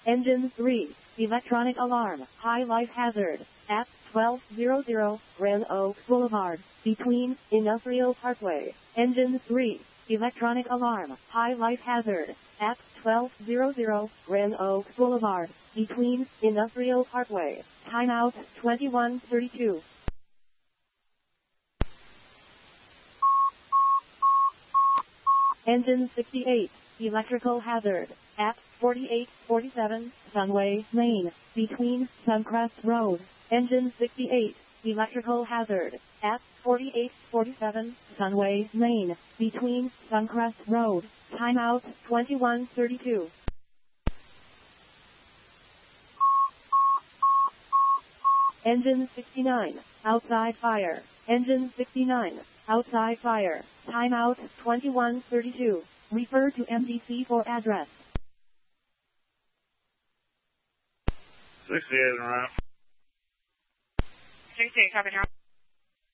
Engine 3. Electronic alarm. High life hazard. At 1200 Grand Oaks Boulevard. Between Industrial Parkway. Engine 3. Electronic alarm. High life hazard. At 1200 Grand Oaks Boulevard. Between Industrial Parkway. Timeout 2132. Engine 68. Electrical hazard. At 4847 Sunway Lane. Between Suncrest Road. Engine 68. Electrical hazard. At 4847 Sunway Lane. Between Suncrest Road. Timeout 2132. Engine 69. Outside fire. Engine 69. Outside fire. Timeout 2132. Refer to MDC for address. 68 and around. 68, copy now.